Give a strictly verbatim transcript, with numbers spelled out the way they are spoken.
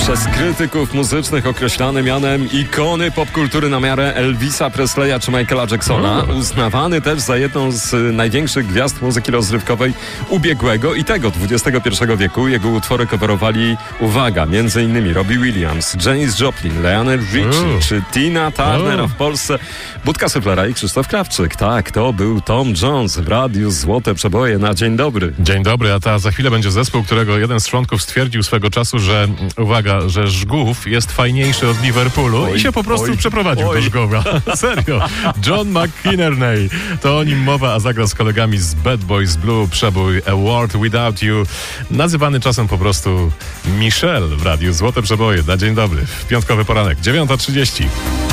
Przez krytyków muzycznych określany mianem ikony popkultury na miarę Elvisa Presleya czy Michaela Jacksona. Uznawany też za jedną z największych gwiazd muzyki rozrywkowej ubiegłego i tego dwudziestego pierwszego wieku. Jego utwory coverowali, uwaga, między innymi Robbie Williams, Janis Joplin, Lionel Richie czy Tina Turner, a w Polsce Budka Syflera i Krzysztof Krawczyk. Tak, to był Tom Jones w radiu Złote Przeboje na Dzień Dobry. Dzień dobry, a ta za chwilę będzie zespół, którego jeden z członków stwierdził swego czasu, że uwaga, że Żgów jest fajniejszy od Liverpoolu oj, i się po prostu oj, przeprowadził oj. do Żgowa. Serio. John McInerney. To o nim mowa, a zagra z kolegami z Bad Boys Blue przebój A World Without You, nazywany czasem po prostu Michelle w radiu Złote Przeboje na Dzień Dobry. W piątkowy poranek, dziewiąta trzydzieści.